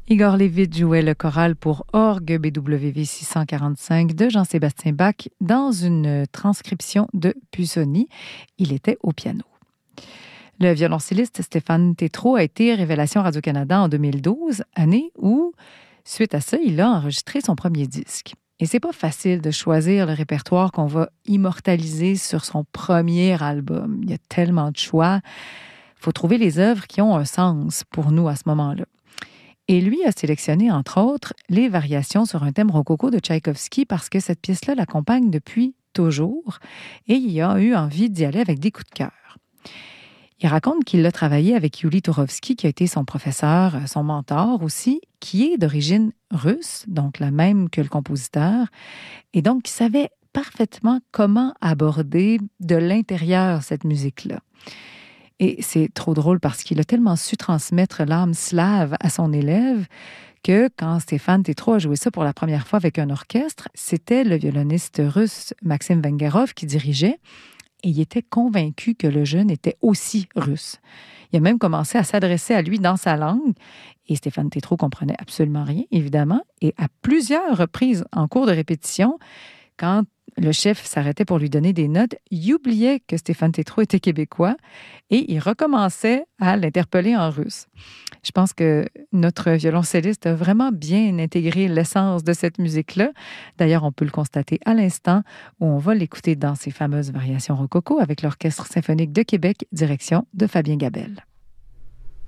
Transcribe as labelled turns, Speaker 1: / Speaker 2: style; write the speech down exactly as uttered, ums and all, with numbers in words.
Speaker 1: Igor Levit jouait le choral pour orgue B W V six cent quarante-cinq de Jean-Sébastien Bach dans une transcription de Busoni. Il était au piano. Le violoncelliste Stéphane Tétrault a été révélation Radio-Canada en deux mille douze, année où, suite à ça, il a enregistré son premier disque. Et c'est pas facile de choisir le répertoire qu'on va immortaliser sur son premier album. Il y a tellement de choix. Il faut trouver les œuvres qui ont un sens pour nous à ce moment-là. Et lui a sélectionné, entre autres, les variations sur un thème rococo de Tchaïkovski parce que cette pièce-là l'accompagne depuis toujours et il a eu envie d'y aller avec des coups de cœur. Il raconte qu'il a travaillé avec Yuli Tourovsky, qui a été son professeur, son mentor aussi, qui est d'origine russe, donc la même que le compositeur, et donc qui savait parfaitement comment aborder de l'intérieur cette musique-là. Et c'est trop drôle parce qu'il a tellement su transmettre l'âme slave à son élève que quand Stéphane Tétrault a joué ça pour la première fois avec un orchestre, c'était le violoniste russe Maxime Vengerov qui dirigeait et il était convaincu que le jeune était aussi russe. Il a même commencé à s'adresser à lui dans sa langue et Stéphane Tétrault comprenait absolument rien, évidemment, et à plusieurs reprises en cours de répétition, quand le chef s'arrêtait pour lui donner des notes, il oubliait que Stéphane Tétrault était québécois et il recommençait à l'interpeller en russe. Je pense que notre violoncelliste a vraiment bien intégré l'essence de cette musique-là. D'ailleurs, on peut le constater à l'instant où on va l'écouter dans ses fameuses variations rococo avec l'Orchestre symphonique de Québec, direction de Fabien Gabelle.